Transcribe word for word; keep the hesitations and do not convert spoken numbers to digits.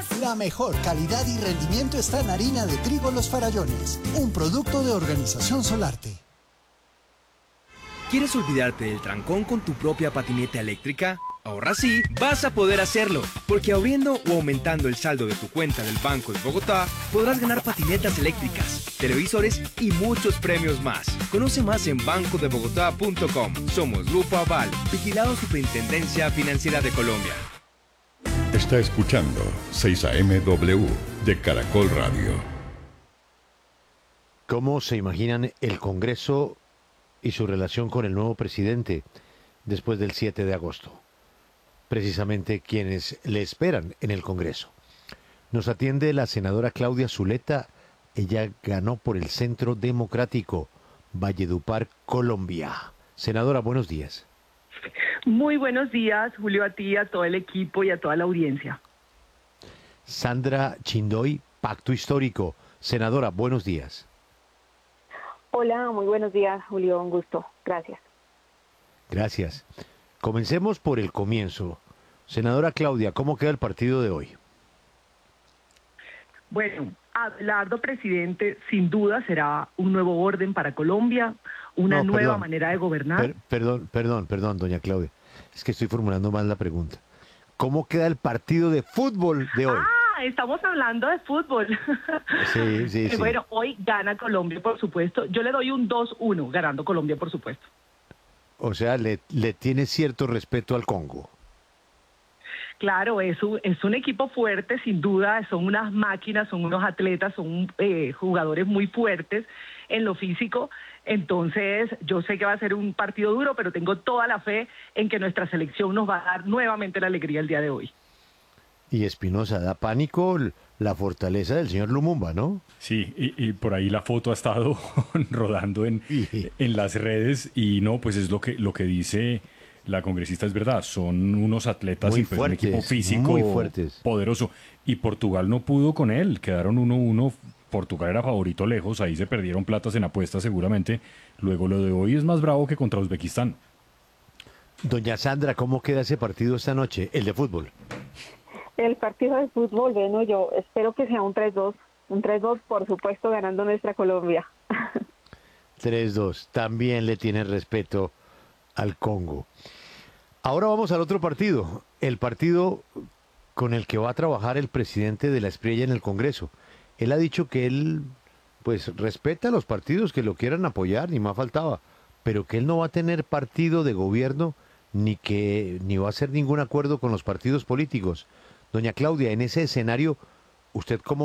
La mejor calidad y rendimiento está en harina de trigo Los Farallones, un producto de Organización Solarte. ¿Quieres olvidarte del trancón con tu propia patineta eléctrica? Ahora sí, vas a poder hacerlo, porque abriendo o aumentando el saldo de tu cuenta del Banco de Bogotá, podrás ganar patinetas eléctricas, televisores y muchos premios más. Conoce más en banco de bogotá punto com. Somos Grupo Aval, vigilado Superintendencia Financiera de Colombia. Está escuchando seis A M W de Caracol Radio. ¿Cómo se imaginan el Congreso y su relación con el nuevo presidente después del siete de agosto? Precisamente quienes le esperan en el Congreso. Nos atiende la senadora Claudia Zuleta. Ella ganó por el Centro Democrático, Valledupar, Colombia. Senadora, buenos días. Muy buenos días, Julio, a ti, a todo el equipo y a toda la audiencia. Sandra Chindoy, Pacto Histórico. Senadora, buenos días. Hola, muy buenos días, Julio, un gusto. Gracias. Gracias. Comencemos por el comienzo. Senadora Claudia, ¿cómo queda el partido de hoy? Bueno, Abelardo, presidente, sin duda será un nuevo orden para Colombia, una No, nueva perdón. manera de gobernar. Per- perdón, perdón, perdón, doña Claudia. Es que estoy formulando mal la pregunta. ¿Cómo queda el partido de fútbol de hoy? Ah, estamos hablando de fútbol. Sí, sí, sí. Bueno, hoy gana Colombia, por supuesto. Yo le doy un dos uno, ganando Colombia, por supuesto. O sea, le, le tiene cierto respeto al Congo. Claro, es un, es un equipo fuerte, sin duda, son unas máquinas, son unos atletas, son eh, jugadores muy fuertes en lo físico. Entonces, yo sé que va a ser un partido duro, pero tengo toda la fe en que nuestra selección nos va a dar nuevamente la alegría el día de hoy. Y Espinosa, da pánico l- la fortaleza del señor Lumumba, ¿no? Sí, y, y por ahí la foto ha estado rodando en, Y- en las redes y no, pues es lo que, lo que dice la congresista, es verdad, son unos atletas Muy y pues, un fuertes, equipo físico muy fuertes. poderoso. Y Portugal no pudo con él, quedaron uno uno, Portugal era favorito lejos, ahí se perdieron platas en apuestas seguramente. Luego lo de hoy es más bravo que contra Uzbekistán. Doña Sandra, ¿cómo queda ese partido esta noche? El de fútbol. El partido de fútbol, bueno, yo espero que sea un tres dos. Un tres dos, por supuesto, ganando nuestra Colombia. tres dos. También le tiene respeto al Congo. Ahora vamos al otro partido. El partido con el que va a trabajar el presidente de la Espriella en el Congreso. Él ha dicho que él, pues, respeta a los partidos que lo quieran apoyar, ni más faltaba, pero que él no va a tener partido de gobierno ni que ni va a hacer ningún acuerdo con los partidos políticos. Doña Claudia, en ese escenario, ¿usted cómo